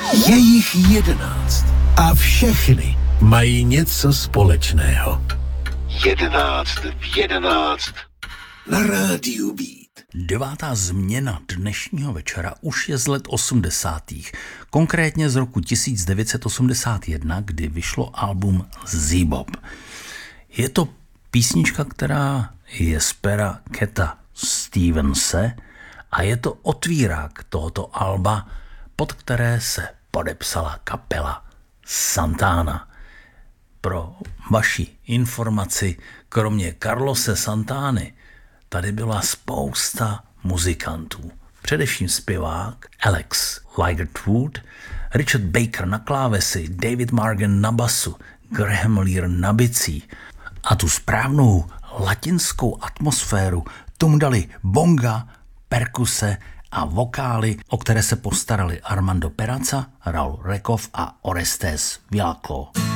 Je jich 11 a všechny mají něco společného. 11 v 11 na rádiu Beat. Devátá změna dnešního večera už je z let 80. Konkrétně z roku 1981, kdy vyšlo album Zebop. Je to písnička, která je z pera Cata Stevense a je to otvírák tohoto alba, pod které se podepsala kapela Santana. Pro vaši informaci, kromě Carlose Santany, tady byla spousta muzikantů. Především zpěvák Alex Ligertwood, Richard Baker na klávesi, David Morgan na basu, Graham Lear na bicí. A tu správnou latinskou atmosféru tomu dali bonga, perkuse a vokály, o které se postarali Armando Peraza, Raul Rekov a Orestes Vialco.